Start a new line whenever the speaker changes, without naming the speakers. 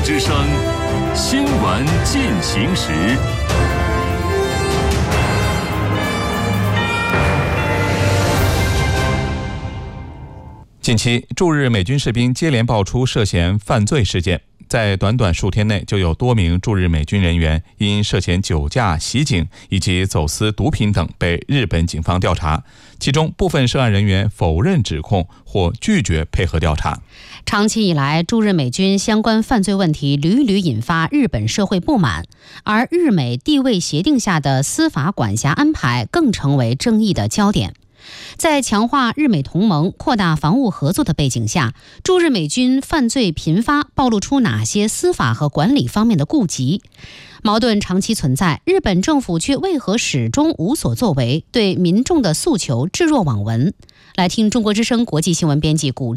之声新闻进行时。近期，驻日美军士兵接连爆出涉嫌犯罪事件，在短短数天内，就有多名驻日美军人员因涉嫌酒驾、袭警以及走私毒品等被日本警方调查，其中部分涉案人员否认指控或拒绝配合调查。
长期以来，驻日美军相关犯罪问题屡屡引发日本社会不满，而日美地位协定下的司法管辖安排更成为争议的焦点。在强化日美同盟、扩大防务合作的背景下，驻日美军犯罪频发，暴露出哪些司法和管理方面的痼疾？矛盾长期存在，日本政府却为何始终无所作为，对民众的诉求置若罔闻？来听中国之声国际新闻编辑古